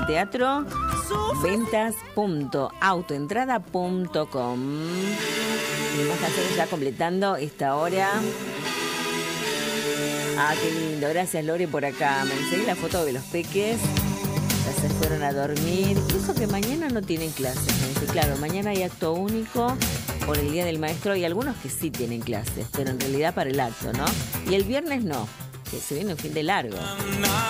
teatro, ventas.autoentrada.com. Y más canciones ya completando esta hora. Ah, qué lindo. Gracias, Lore, por acá. Me enseñé la foto de los peques. Ya se fueron a dormir. Dijo que mañana no tienen clases. Me dice, claro, mañana hay acto único por el Día del Maestro. Y algunos que sí tienen clases, pero en realidad para el acto, ¿no? Y el viernes no, que se viene un fin de largo.